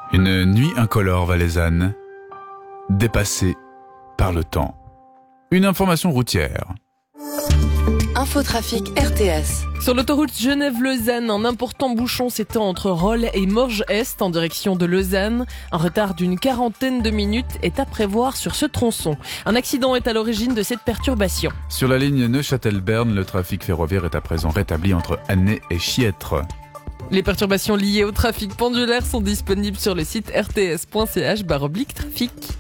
Une nuit incolore valaisanne, dépassée par le temps. Une information routière. Infotrafic RTS. Sur l'autoroute Genève-Lausanne, un important bouchon s'étend entre Rolle et Morges-Est en direction de Lausanne. Un retard d'une 40aine de minutes est à prévoir sur ce tronçon. Un accident est à l'origine de cette perturbation. Sur la ligne Neuchâtel-Berne, le trafic ferroviaire est à présent rétabli entre Annay et Chiètre. Les perturbations liées au trafic pendulaire sont disponibles sur le site rts.ch/trafic.